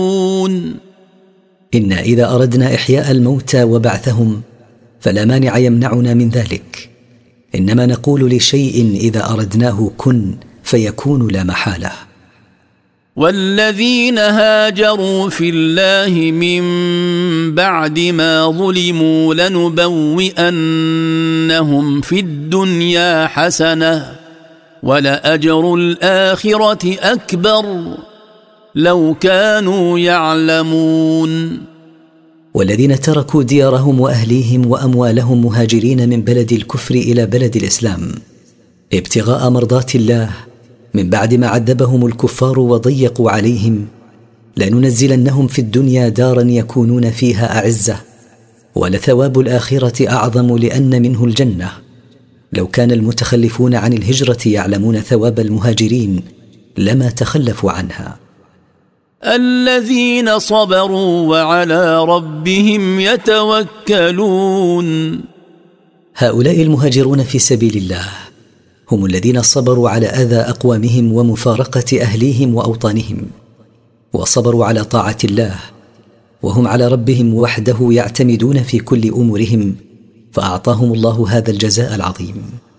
إنا إذا أردنا إحياء الموتى وبعثهم فلا مانع يمنعنا من ذلك، إنما نقول لشيء إذا أردناه كن فيكون لا محالة. والذين هاجروا في الله من بعد ما ظلموا لنبوئنهم في الدنيا حسنة ولأجر الآخرة أكبر لو كانوا يعلمون. والذين تركوا ديارهم وأهليهم وأموالهم مهاجرين من بلد الكفر إلى بلد الإسلام ابتغاء مرضات الله من بعد ما عذبهم الكفار وضيقوا عليهم، لننزلنهم في الدنيا دارا يكونون فيها أعزة، ولثواب الآخرة أعظم لأن منه الجنة. لو كان المتخلفون عن الهجرة يعلمون ثواب المهاجرين لما تخلفوا عنها. الذين صبروا وعلى ربهم يتوكلون. هؤلاء المهاجرون في سبيل الله هم الذين صبروا على أذى أقوامهم ومفارقة أهليهم وأوطانهم، وصبروا على طاعة الله، وهم على ربهم وحده يعتمدون في كل أمورهم، فأعطاهم الله هذا الجزاء العظيم.